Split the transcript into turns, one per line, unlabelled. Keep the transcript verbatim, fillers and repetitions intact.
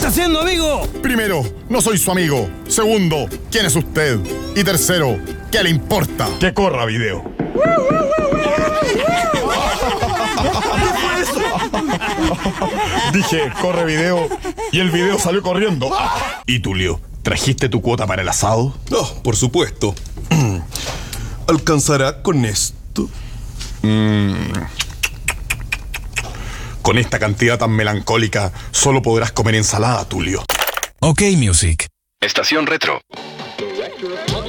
está haciendo, amigo?
Primero, no soy su amigo. Segundo, ¿quién es usted? Y tercero, ¿qué le importa?
Que corra video. Dije, corre video, y el video salió corriendo. ¿Y Tulio, trajiste tu cuota para el asado?
Oh, por supuesto. ¿Alcanzará con esto?
Mm. Con esta cantidad tan melancólica, solo podrás comer ensalada, Tulio.
Ok, Music.
Estación Retro.